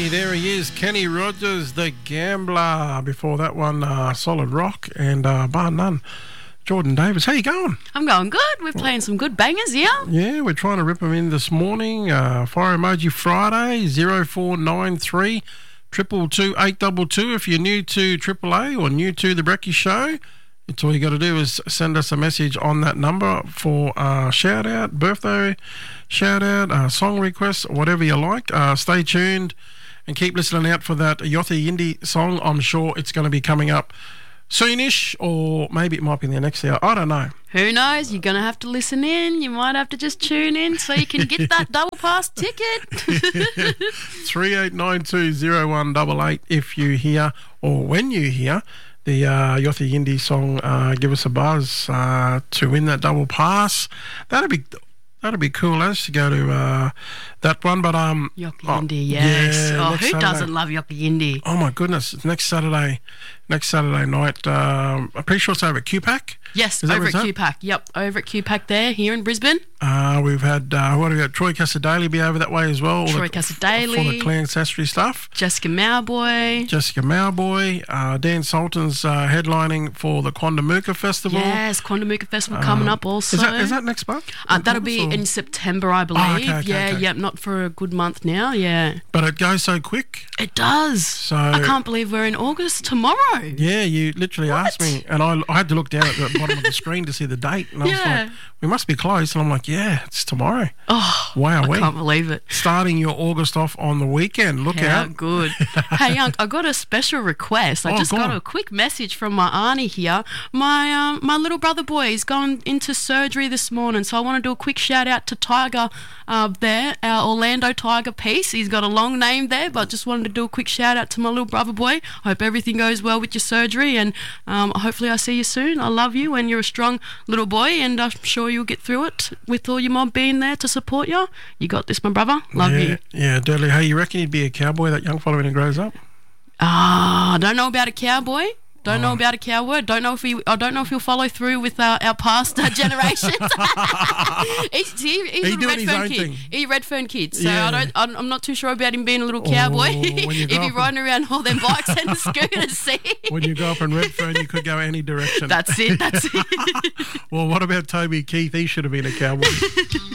Kenny, there he is. Kenny Rogers, the Gambler. Before that one, Solid Rock and bar none, Jordan Davis. How you going? I'm going good. We're playing some good bangers, yeah? Yeah, we're trying to rip them in this morning. Fire Emoji Friday, 0493 222 822. If you're new to Triple A or new to the Brekkie Show, it's all you got to do is send us a message on that number for shout out, birthday shout out, song requests, whatever you like. Stay tuned and keep listening out for that Yachty Indie song. I'm sure it's going to be coming up soonish, or maybe it might be in the next hour. I don't know. Who knows? You're going to have to listen in. You might have to just tune in so you can get that double pass ticket. 38920188 if you hear, or when you hear, the Yachty Indie song, give us a buzz to win that double pass. That'd be cool as to go to that one. But Yachty Indie, yes. Yeah, who Saturday. doesn't love Yachty Indie? Oh my goodness! It's next Saturday night. I'm pretty sure it's over at QPAC. Yes, over at QPAC. Yep, over at QPAC there, here in Brisbane. We've had what have we got? Troy Casadaley be over that way as well. Troy Casadaley for the Clan Sastry stuff. Jessica Mowboy, Dan Sultan's headlining for the Quandamooka Festival. Yes, Quandamooka Festival coming up also. Is that next month? That'll be in September, I believe. Okay. Not for a good month now. Yeah, but it goes so quick. It does. So I can't believe we're in August tomorrow. Yeah, you literally asked me, and I had to look down at the bottom of the screen to see the date, and I was like, we must be close, and I'm like, yeah, it's tomorrow. Oh, wow, I can't believe it. Starting your August off on the weekend. Look out. Good. Hey, Unc, I got a special request. I just got a quick message from my auntie here. My little brother boy, he's gone into surgery this morning, so I want to do a quick shout out to Tiger there, our Orlando Tiger piece. He's got a long name there, but just wanted to do a quick shout out to my little brother boy. I hope everything goes well with your surgery, and hopefully I see you soon. I love you, and you're a strong little boy, and I'm sure you'll get through it with all your mom being there to support you. You got this, my brother. Love you. Yeah, Dudley. Hey, you reckon he'd be a cowboy, that young fellow, when he grows up? I don't know about a cowboy. Don't know about a cowboy. I don't know if he'll follow through with our past generations. he's a Redfern kid. He's a Redfern kid. So I'm not too sure about him being a little cowboy. If he's riding around all them bikes and scooters, see. When you go up in Redfern, you could go any direction. That's it. Well, what about Toby Keith? He should have been a cowboy.